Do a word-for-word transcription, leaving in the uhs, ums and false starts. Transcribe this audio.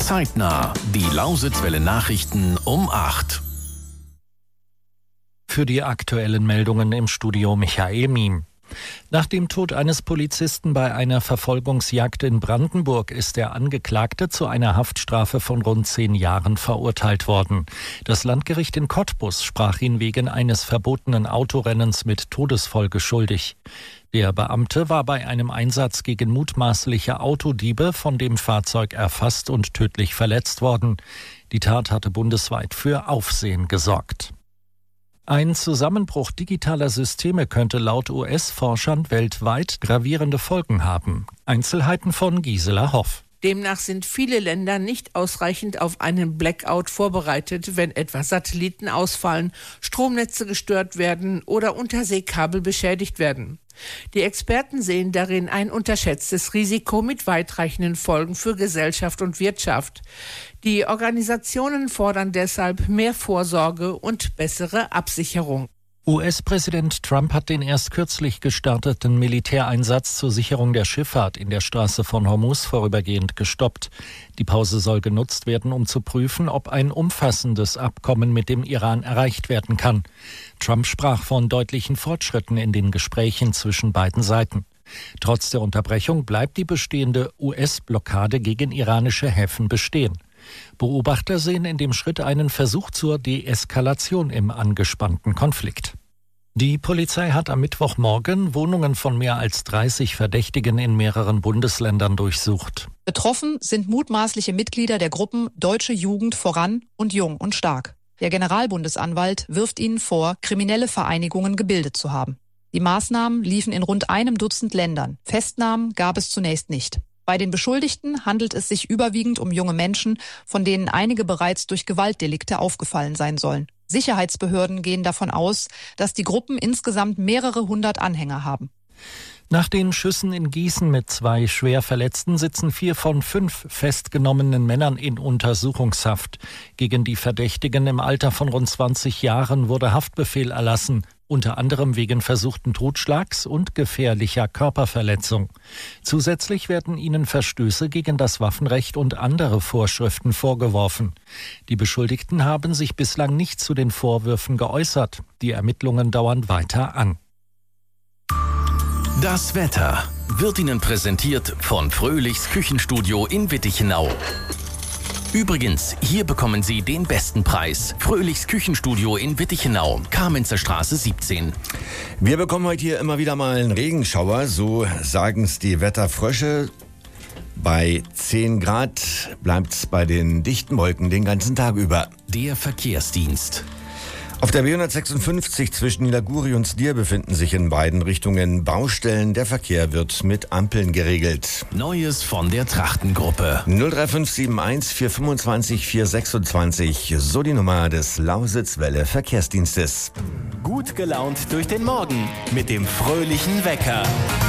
Zeitnah. Die Lausitzwelle Nachrichten um acht. Für die aktuellen Meldungen im Studio Michael Miem. Nach dem Tod eines Polizisten bei einer Verfolgungsjagd in Brandenburg ist der Angeklagte zu einer Haftstrafe von rund zehn Jahren verurteilt worden. Das Landgericht in Cottbus sprach ihn wegen eines verbotenen Autorennens mit Todesfolge schuldig. Der Beamte war bei einem Einsatz gegen mutmaßliche Autodiebe von dem Fahrzeug erfasst und tödlich verletzt worden. Die Tat hatte bundesweit für Aufsehen gesorgt. Ein Zusammenbruch digitaler Systeme könnte laut U S-Forschern weltweit gravierende Folgen haben. Einzelheiten von Gisela Hoff. Demnach sind viele Länder nicht ausreichend auf einen Blackout vorbereitet, wenn etwa Satelliten ausfallen, Stromnetze gestört werden oder Unterseekabel beschädigt werden. Die Experten sehen darin ein unterschätztes Risiko mit weitreichenden Folgen für Gesellschaft und Wirtschaft. Die Organisationen fordern deshalb mehr Vorsorge und bessere Absicherung. U S-Präsident Trump hat den erst kürzlich gestarteten Militäreinsatz zur Sicherung der Schifffahrt in der Straße von Hormuz vorübergehend gestoppt. Die Pause soll genutzt werden, um zu prüfen, ob ein umfassendes Abkommen mit dem Iran erreicht werden kann. Trump sprach von deutlichen Fortschritten in den Gesprächen zwischen beiden Seiten. Trotz der Unterbrechung bleibt die bestehende U S-Blockade gegen iranische Häfen bestehen. Beobachter sehen in dem Schritt einen Versuch zur Deeskalation im angespannten Konflikt. Die Polizei hat am Mittwochmorgen Wohnungen von mehr als dreißig Verdächtigen in mehreren Bundesländern durchsucht. Betroffen sind mutmaßliche Mitglieder der Gruppen Deutsche Jugend voran und Jung und Stark. Der Generalbundesanwalt wirft ihnen vor, kriminelle Vereinigungen gebildet zu haben. Die Maßnahmen liefen in rund einem Dutzend Ländern. Festnahmen gab es zunächst nicht. Bei den Beschuldigten handelt es sich überwiegend um junge Menschen, von denen einige bereits durch Gewaltdelikte aufgefallen sein sollen. Sicherheitsbehörden gehen davon aus, dass die Gruppen insgesamt mehrere hundert Anhänger haben. Nach den Schüssen in Gießen mit zwei schwer Verletzten sitzen vier von fünf festgenommenen Männern in Untersuchungshaft. Gegen die Verdächtigen im Alter von rund zwanzig Jahren wurde Haftbefehl erlassen, unter anderem wegen versuchten Totschlags und gefährlicher Körperverletzung. Zusätzlich werden ihnen Verstöße gegen das Waffenrecht und andere Vorschriften vorgeworfen. Die Beschuldigten haben sich bislang nicht zu den Vorwürfen geäußert. Die Ermittlungen dauern weiter an. Das Wetter wird Ihnen präsentiert von Fröhlichs Küchenstudio in Wittichenau. Übrigens, hier bekommen Sie den besten Preis. Fröhlichs Küchenstudio in Wittichenau, Kamenzer Straße siebzehn. Wir bekommen heute hier immer wieder mal einen Regenschauer, so sagen es die Wetterfrösche. Bei zehn Grad bleibt es bei den dichten Wolken den ganzen Tag über. Der Verkehrsdienst. Auf der B hundertsechsundfünfzig zwischen Nilaguri und Steyr befinden sich in beiden Richtungen Baustellen. Der Verkehr wird mit Ampeln geregelt. Neues von der Trachtengruppe. null drei fünf sieben eins vier fünfundzwanzig vier sechsundzwanzig, so die Nummer des Lausitzwelle Verkehrsdienstes. Gut gelaunt durch den Morgen mit dem fröhlichen Wecker.